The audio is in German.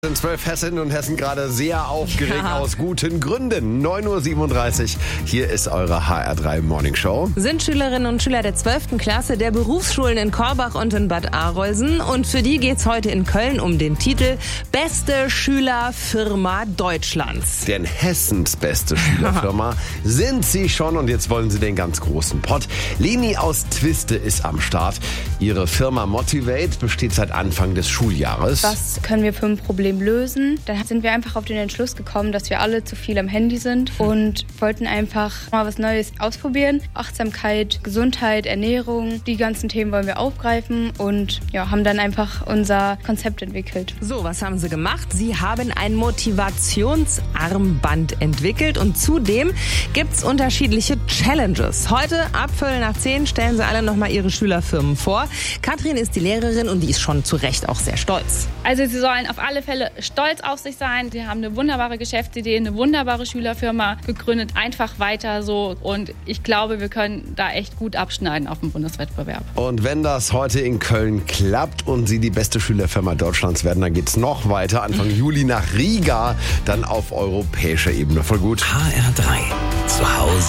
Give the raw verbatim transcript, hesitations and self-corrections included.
Sind zwölf Hessinnen und Hessen gerade sehr aufgeregt, Ja. aus guten Gründen. neun Uhr siebenunddreißig, hier ist eure H R drei Morning Show. Sind Schülerinnen und Schüler der zwölften Klasse der Berufsschulen in Korbach und in Bad Arolsen. Und für die geht's heute in Köln um den Titel Beste Schülerfirma Deutschlands. Denn Hessens beste Schülerfirma sind sie schon und jetzt wollen sie den ganz großen Pott. Leni aus Twiste ist am Start. Ihre Firma Motivate besteht seit Anfang des Schuljahres. Was können wir für ein Problem lösen? Dann sind wir einfach auf den Entschluss gekommen, dass wir alle zu viel am Handy sind und wollten einfach mal was Neues ausprobieren. Achtsamkeit, Gesundheit, Ernährung, die ganzen Themen wollen wir aufgreifen und ja, haben dann einfach unser Konzept entwickelt. So, was haben sie gemacht? Sie haben ein Motivationsarmband entwickelt und zudem gibt's unterschiedliche Challenges. Heute ab Viertel nach zehn stellen sie alle nochmal ihre Schülerfirmen vor. Katrin ist die Lehrerin und die ist schon zu Recht auch sehr stolz. Also sie sollen auf alle Fälle stolz auf sich sein. Sie haben eine wunderbare Geschäftsidee, eine wunderbare Schülerfirma gegründet. Einfach weiter so. Und ich glaube, wir können da echt gut abschneiden auf dem Bundeswettbewerb. Und wenn das heute in Köln klappt und sie die beste Schülerfirma Deutschlands werden, dann geht's noch weiter. Anfang Juli nach Riga, dann auf europäischer Ebene. Voll gut. H R drei. Zu Hause